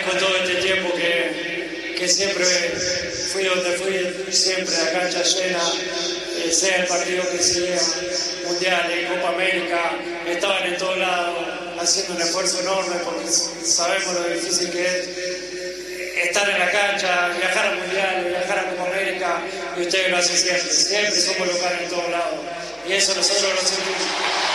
agradezco todo este tiempo que siempre fui donde fui, siempre la cancha llena, sea el partido que sea, Mundiales, Copa América, estaban en todos lados haciendo un esfuerzo enorme porque sabemos lo difícil que es estar en la cancha, viajar al Mundial, viajar a Copa América, y ustedes lo hacen siempre, siempre somos locales en todos lados, y eso nosotros lo sentimos.